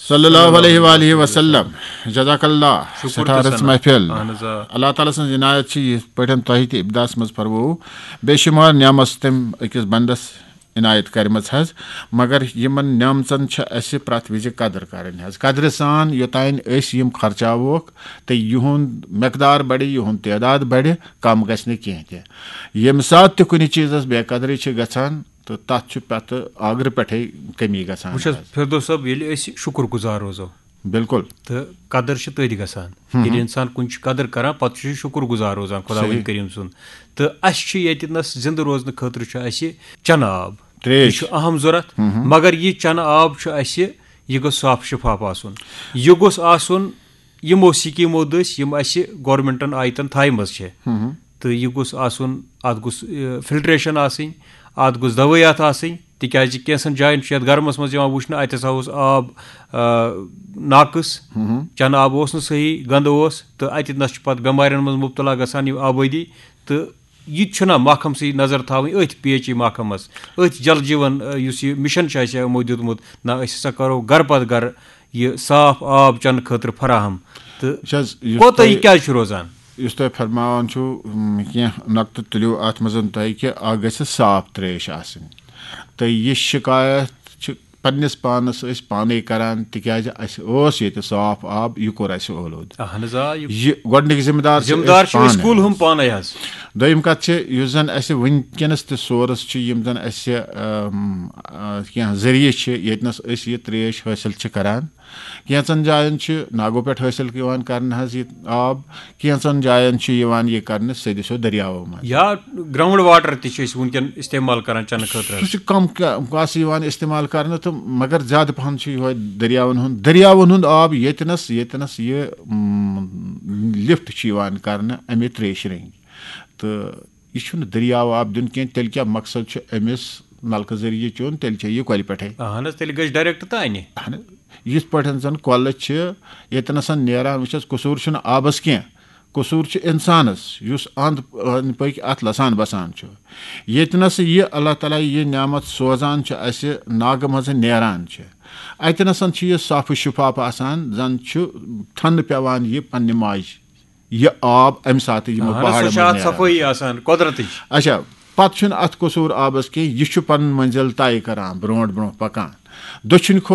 सल्लल्लाहु अलैहि वसल्लम जज़ाकल्लाह सठा रस महफिल अल्लाह ताला सं इनायत छी इस पठन तोहि ते इब्दास मज फरमो बेशुमार नियामत तम अकिस बंदस इनायत करमस हज मगर यमन नियामतन छ अस प्रत विज कदर करन हज कदर सान योतान अस यम खर्चावोक ते युहुंद मकदार बड़े युहुंद तादाद बड़े कम गसने कह ते यम सात ते कुनि चीजस बेकदरी छ गछान तो तथ पत आग्र पे कमी गसान फिरदौस साहब ये शुक्र गुजार रोजो बिल्कुल तो कदर तथि गसान इंसान कुन कदर करान पे शुक्र गुजार रोजान खुदा करीम सुन तो अस जिंद रोजन खतर चना आब यह अहम जरूरत मगर यह चना आब यह गो साफ शफाफ आसन यह गोस आसन यमो स्कीमो दस यम गवर्नमेंटन आयतन थामज तो यह गोस आसन अत गोस फिल्ट्रेशन आसनी अत गोस दवायात आसनी तिकाज कैसन जायन गर्मस मज वुचन अत आब नाकस चन आब ओस सही गंद ओस तो अतनस पे बेमारियन मज मुब्तला गसान आबादी तो यह महकम सी नजर थावन अथ PHE महकमस अथ जल जीवन मिशन यमो दितमुत ना अस करो घर पत घर यह साफ आब चन खतर फराहम तो कोता क्या रोजान इस तुम फरमान कह नकत तुलो अत मजन तुह कि ग साफ त्रेश आसन तो यह शिकायत पन्निस पानस पाने करान तिकाज अस ये साफ आब यह कोर ओलूद यह गोडनिक जिम्मेदार स्कूल हम पाने दोयम कत जन वनकनस सोर्स यम जन कह जरिए यतनस यह त्रेश हासिल करान कैंचन जायन नागो पे हासिल कर आब कैंचन जायन यह कर सदिशो दरियावो मज या ग्राउंड वाटर तन इस्तेमाल कर चन खतर सह कम कास इस्तेमाल कर तो मगर ज्यादा पहन दरियावन हुंद आब यतनस यह लिफ्ट कर अमे त्रेश रंग तो यह दरियाव आब दिन कह तेल क्या मकसद अमिस नलक जरिए चोन तेल यह कल पे तेल गई डायरेक्ट ताने यिथ पठ जन कल यतनस नेरान वुचस कसूर आबस कह कसूर इंसानस अंद पक अत लसान बसान यतनस यह अल्लाह ताला यह नियामत सोजान नाग मज नेरान अतनस यह साफ शफाफ आसान जन ठंड पेवान यह पन्ने माज यह आब अम सात सफाई कुदरत अच्छा पत अत कसूर आबस कह यह पन मंजिल तय करान ब्रो ब्रो पकान दक्षिण